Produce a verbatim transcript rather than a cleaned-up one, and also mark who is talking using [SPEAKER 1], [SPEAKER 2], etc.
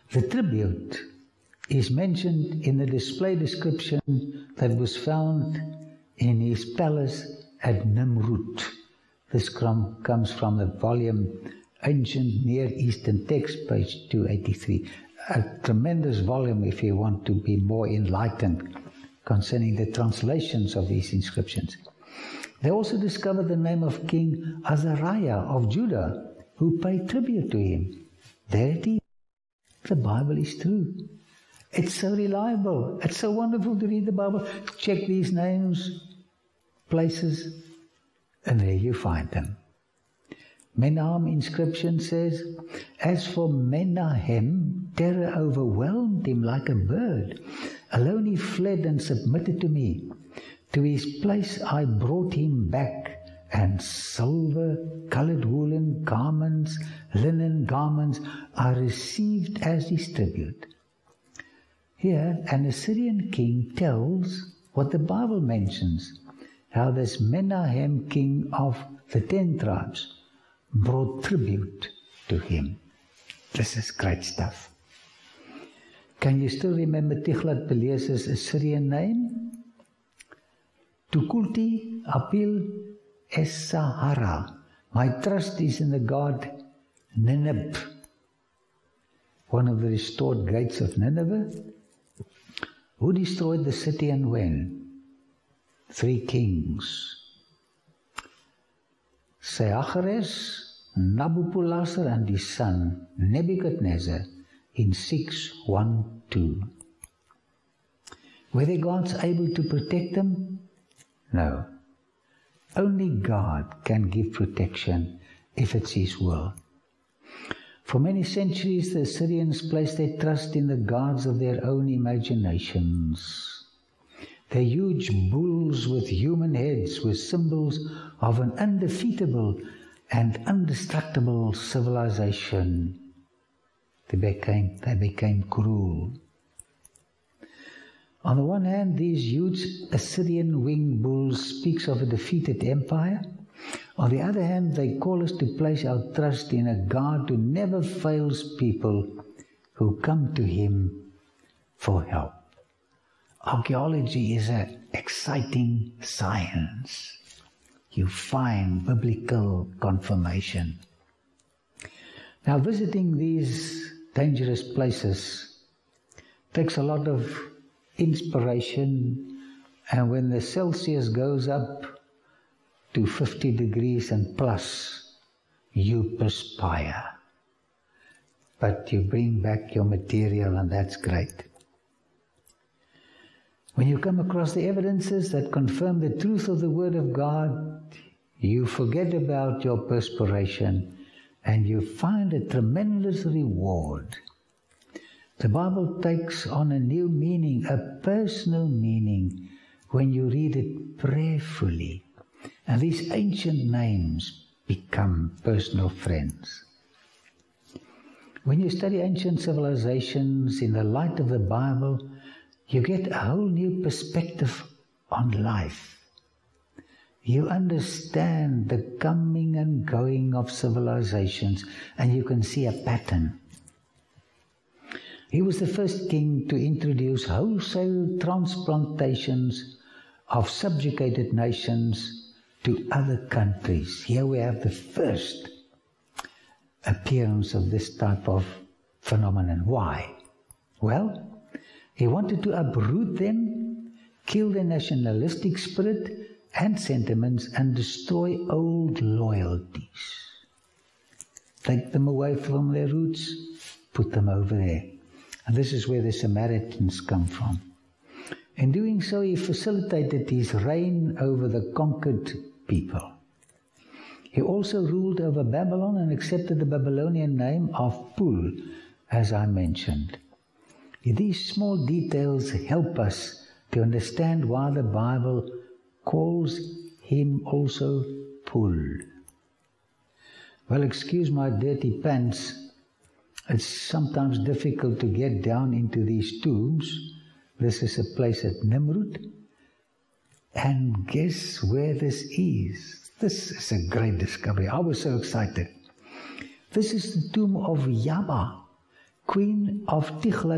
[SPEAKER 1] The tribute is mentioned in the display description that was found in his palace at Nimrud. This comes from the volume Ancient Near Eastern Text, page two eighty-three. A tremendous volume if you want to be more enlightened concerning the translations of these inscriptions. They also discovered the name of King Azariah of Judah, who paid tribute to him. There it is. The Bible is true. It's so reliable. It's so wonderful to read the Bible. Check these names, places, and there you find them. Menahem inscription says, as for Menahem, terror overwhelmed him like a bird. Alone he fled and submitted to me. To his place I brought him back, and silver, colored woolen garments, linen garments I received as his tribute. Here, an Assyrian king tells what the Bible mentions, how this Menahem, king of the ten tribes, brought tribute to him. This is great stuff. Can you still remember Tiglath-Pileser's Assyrian name? Tukulti Apil Es-Sahara. My trust is in the god Nineveh, one of the restored gates of Nineveh. Who destroyed the city and when? Three kings. Sennacherib, Nabopolassar and his son Nebuchadnezzar in six one two. Were the gods able to protect them? No. Only God can give protection if it's His will. For many centuries the Assyrians placed their trust in the gods of their own imaginations. Their huge bulls with human heads were symbols of an undefeatable and indestructible civilization. They became, they became cruel. On the one hand, these huge Assyrian winged bulls speaks of a defeated empire. On the other hand, they call us to place our trust in a God who never fails people who come to Him for help. Archaeology is an exciting science. You find biblical confirmation. Now, visiting these dangerous places takes a lot of inspiration, and when the Celsius goes up to fifty degrees and plus, you perspire. But you bring back your material, and that's great. When you come across the evidences that confirm the truth of the Word of God, you forget about your perspiration and you find a tremendous reward. The Bible takes on a new meaning, a personal meaning, when you read it prayerfully. And these ancient names become personal friends. When you study ancient civilizations in the light of the Bible, you get a whole new perspective on life. You understand the coming and going of civilizations, and you can see a pattern. He was the first king to introduce wholesale transplantations of subjugated nations to other countries. Here we have the first appearance of this type of phenomenon. Why? Well, he wanted to uproot them, kill their nationalistic spirit and sentiments, and destroy old loyalties. Take them away from their roots, put them over there. And this is where the Samaritans come from. In doing so, he facilitated his reign over the conquered people. He also ruled over Babylon and accepted the Babylonian name of Pul, as I mentioned. These small details help us to understand why the Bible calls him also Pul. Well, excuse my dirty pants. It's sometimes difficult to get down into these tombs. This is a place at Nimrud. And guess where this is? This is a great discovery. I was so excited. This is the tomb of Yahweh, queen of Tiglath